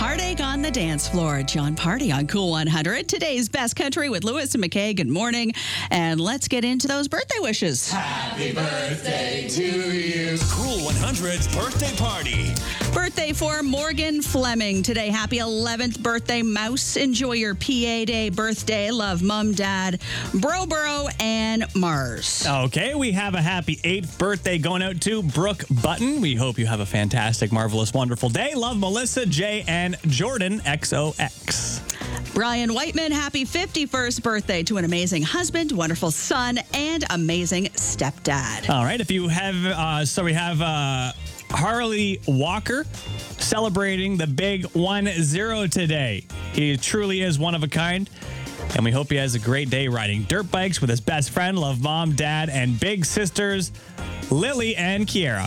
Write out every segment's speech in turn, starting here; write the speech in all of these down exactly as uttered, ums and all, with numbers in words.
Heartache on the Dance Floor. John Party on Cool one hundred. Today's Best Country with Lewis and McKay. Good morning. And let's get into those birthday wishes. Happy birthday to you. Cool one hundred's birthday party. Birthday for Morgan Fleming today. Happy eleventh birthday, Mouse. Enjoy your P A Day birthday. Love Mom, Dad, Bro Burrow, and Mars. Okay, we have a happy eighth birthday going out to Brooke Button. We hope you have a fantastic, marvelous, wonderful day. Love Melissa, Jay, and Jordan, X O X. Brian Whiteman, happy fifty-first birthday to an amazing husband, wonderful son, and amazing stepdad. All right, if you have, uh, so we have uh, Harley Walker celebrating the big one zero today. He truly is one of a kind. And we hope he has a great day riding dirt bikes with his best friend. Love Mom, Dad, and big sisters, Lily and Kiera.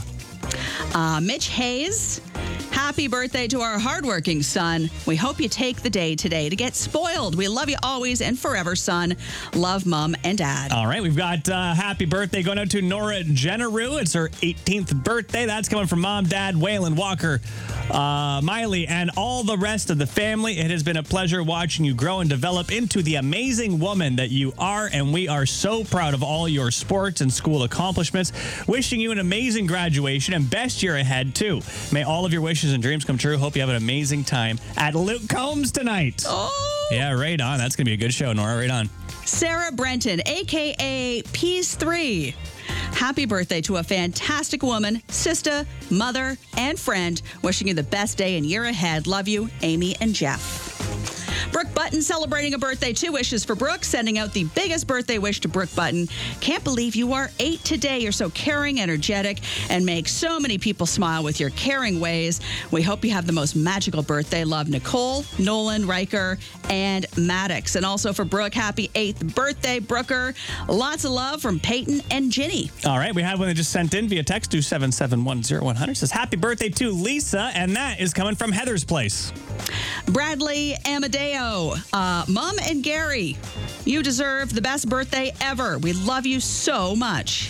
Uh, Mitch Hayes, happy birthday to our hardworking son. We hope you take the day today to get spoiled. We love you always and forever, son. Love Mom and Dad. All right, we've got uh, happy birthday going out to Nora Jenneru. It's her eighteenth birthday. That's coming from Mom, Dad, Waylon Walker, uh, Miley, and all the rest of the family. It has been a pleasure watching you grow and develop into the amazing woman that you are, and we are so proud of all your sports and school accomplishments. Wishing you an amazing graduation and best year ahead, too. May all of your wishes and dreams come true. Hope you have an amazing time at Luke Combs tonight. Oh! Yeah, right on. That's going to be a good show, Nora. Right on. Sarah Brenton, a k a. Peace three. Happy birthday to a fantastic woman, sister, mother, and friend. Wishing you the best day and year ahead. Love you, Amy and Jeff. Brooke Button celebrating a birthday. Two wishes for Brooke. Sending out the biggest birthday wish to Brooke Button. Can't believe you are eight today. You're so caring, energetic, and make so many people smile with your caring ways. We hope you have the most magical birthday. Love Nicole, Nolan, Riker, and Maddox. And also for Brooke, happy eighth birthday, Brooker. Lots of love from Peyton and Ginny. All right, we have one that just sent in via text to seven seven one zero one hundred. Says happy birthday to Lisa, and that is coming from Heather's place. Bradley Amadeo, uh, Mom and Gary, you deserve the best birthday ever. We love you so much.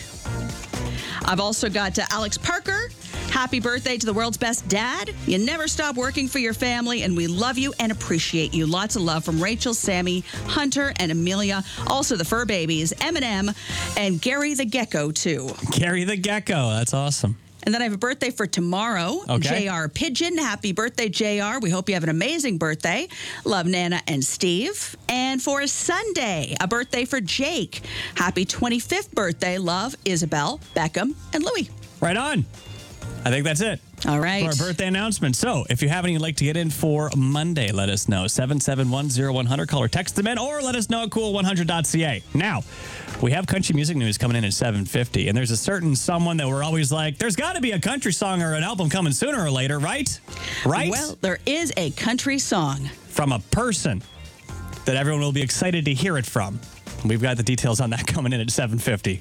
I've also got uh, Alex Parker. Happy birthday to the world's best dad. You never stop working for your family, and we love you and appreciate you. Lots of love from Rachel, Sammy, Hunter, and Amelia. Also the fur babies, Eminem, and Gary the Gecko, too. Gary the Gecko. That's awesome. And then I have a birthday for tomorrow. Okay. J R Pigeon. Happy birthday, J R. We hope you have an amazing birthday. Love Nana and Steve. And for Sunday, a birthday for Jake. Happy twenty-fifth birthday. Love Isabel, Beckham, and Louie. Right on. I think that's it. All right. For our birthday announcement. So if you have any you'd like to get in for Monday, let us know. seven seven one zero one hundred. Call or text them in, or let us know at cool one hundred dot c a. Now, we have country music news coming in at seven fifty, and there's a certain someone that we're always like, there's got to be a country song or an album coming sooner or later, right? Right? Well, there is a country song. From a person that everyone will be excited to hear it from. We've got the details on that coming in at seven fifty.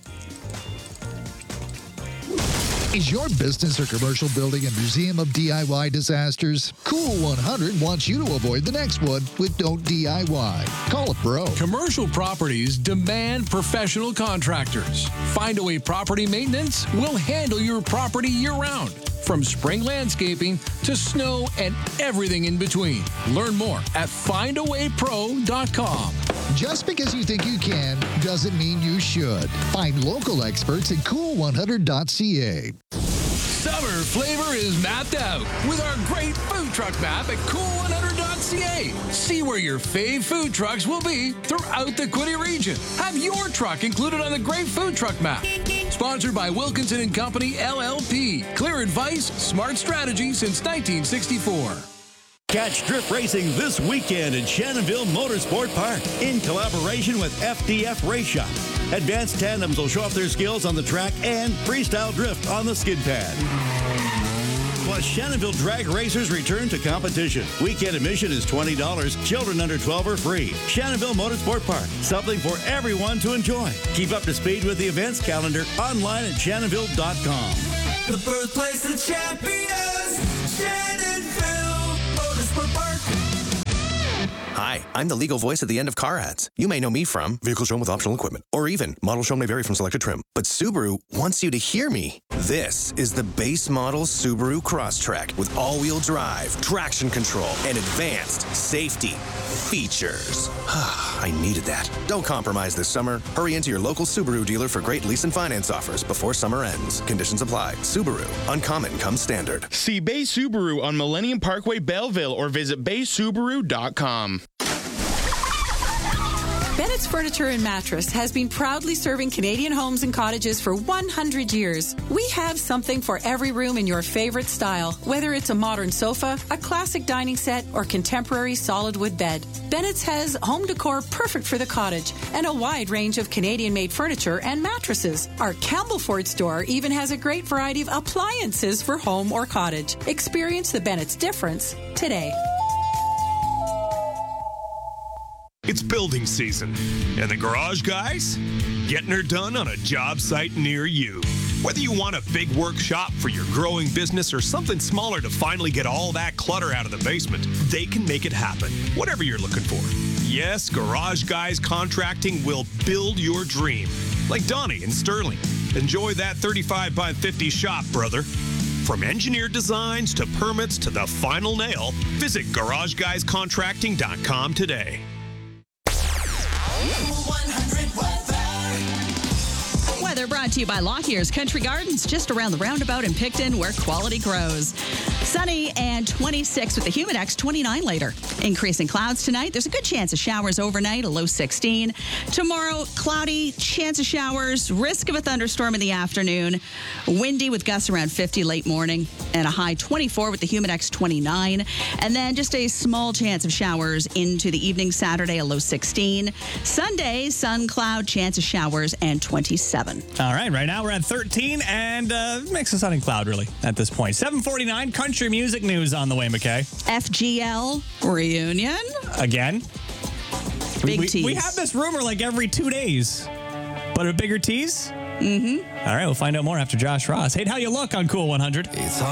Is your business or commercial building a museum of D I Y disasters? Cool one hundred wants you to avoid the next one with Don't D I Y. Call a pro. Commercial properties demand professional contractors. Findaway Property Maintenance will handle your property year-round, from spring landscaping to snow and everything in between. Learn more at find away pro dot com. Just because you think you can doesn't mean you should. Find local experts at cool one hundred dot c a. Summer flavor is mapped out with our great food truck map at cool one hundred dot c a. See where your fave food trucks will be throughout the Quinte region. Have your truck included on the great food truck map. Sponsored by Wilkinson and Company, L L P. Clear advice, smart strategy since nineteen sixty-four. Catch drift racing this weekend in Shannonville Motorsport Park in collaboration with F D F Race Shop. Advanced tandems will show off their skills on the track and freestyle drift on the skid pad. Plus, Shannonville drag racers return to competition. Weekend admission is twenty dollars. Children under twelve are free. Shannonville Motorsport Park, something for everyone to enjoy. Keep up to speed with the events calendar online at shannonville dot com. The birthplace of champions, Shannonville Motorsport Park. Hi, Hi, I'm the legal voice at the end of car ads. You may know me from vehicle shown with optional equipment, or even model shown may vary from selected trim. But Subaru wants you to hear me. This is the base model Subaru Crosstrek with all-wheel drive, traction control, and advanced safety features. I needed that. Don't compromise this summer. Hurry into your local Subaru dealer for great lease and finance offers before summer ends. Conditions apply. Subaru. Uncommon comes standard. See Bay Subaru on Millennium Parkway, Belleville, or visit bay subaru dot com. Bennett's Furniture and Mattress has been proudly serving Canadian homes and cottages for one hundred years. We have something for every room in your favorite style, whether it's a modern sofa, a classic dining set, or contemporary solid wood bed. Bennett's has home decor perfect for the cottage and a wide range of Canadian-made furniture and mattresses. Our Campbellford store even has a great variety of appliances for home or cottage. Experience the Bennett's difference today. It's building season, and the garage guys getting her done on a job site near you. Whether you want a big workshop for your growing business or something smaller to finally get all that clutter out of the basement, they can make it happen, whatever you're looking for. Yes, Garage Guys Contracting will build your dream, like Donnie in Sterling. Enjoy that thirty-five by fifty shop, brother. From engineered designs to permits to the final nail, visit garage guys contracting dot com today. Weather brought to you by Lockyer's Country Gardens, just around the roundabout in Picton, where quality grows. Sunny and twenty-six with the Humidex, twenty-nine later. Increasing clouds tonight. There's a good chance of showers overnight, a low sixteen. Tomorrow, cloudy, chance of showers, risk of a thunderstorm in the afternoon. Windy with gusts around fifty late morning, and a high twenty-four with the Humidex, twenty-nine. And then just a small chance of showers into the evening Saturday, a low sixteen. Sunday, sun, cloud, chance of showers, and twenty-seven. All right, right now we're at thirteen, and uh, mix of sun and cloud, really, at this point. seven forty-nine, country music news on the way, McKay. F G L reunion? Again? Big we, tease. We have this rumor like every two days, but a bigger tease? Mm-hmm. All right, we'll find out more after Josh Ross. Hey, how you look on Cool one hundred? It's